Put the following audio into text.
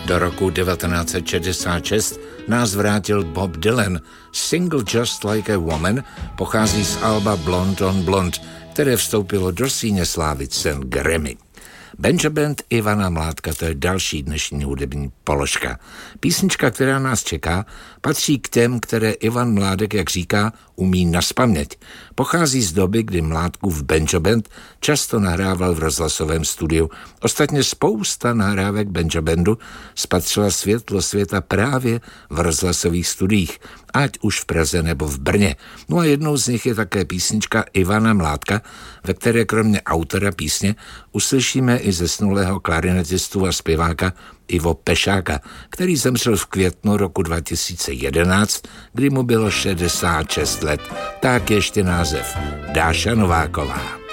Do roku 1966 nás vrátil Bob Dylan. Single Just Like a Woman pochází z alba Blonde on Blonde, které vstoupilo do síně slávy cen Grammy. Banjo Band Ivana Mládka, to je další dnešní hudební položka. Písnička, která nás čeká, patří k těm, které Ivan Mládek, jak říká, umí nazpaměť. Pochází z doby, kdy Mládkův Banjo Band často nahrával v rozhlasovém studiu. Ostatně spousta nahrávek Banjo Bandu spatřila světlo světa právě v rozhlasových studiích, ať už v Praze nebo v Brně. No a jednou z nich je také písnička Ivana Mládka, ve které kromě autora písně uslyšíme i zesnulého klarinetistu a zpěváka Ivo Pešáka, který zemřel v květnu roku 2011, kdy mu bylo 66 let. Tak ještě název Dáša Nováková.